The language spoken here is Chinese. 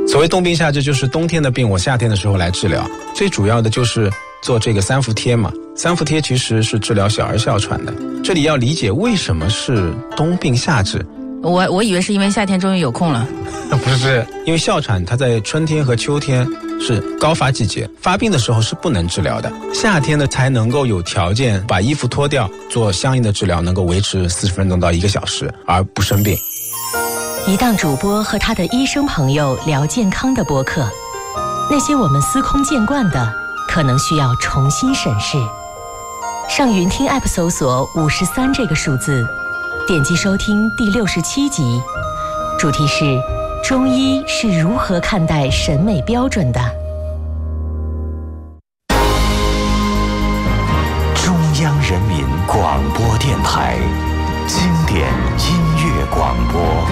所谓冬病夏治，就是冬天的病我夏天的时候来治疗，最主要的就是做这个三伏贴嘛。三伏贴其实是治疗小儿哮喘的，这里要理解为什么是冬病夏治。 我以为是因为夏天终于有空了。 不是，因为哮喘它在春天和秋天是高发季节，发病的时候是不能治疗的，夏天呢才能够有条件把衣服脱掉，做相应的治疗，能够维持40分钟到1个小时而不生病。 一档主播和他的医生朋友聊健康的播客，那些我们司空见惯的，可能需要重新审视。上云听 App 搜索53这个数字，点击收听第67集，主题是中医是如何看待审美标准的。